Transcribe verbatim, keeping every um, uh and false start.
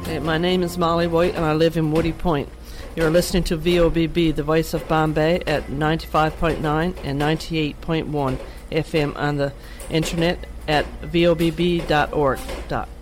Hey, my name is Molly White, and I live in Woody Point. You're listening to V O B B, the voice of Bombay, at ninety-five point nine and ninety-eight point one F M on the internet at V O B B dot org.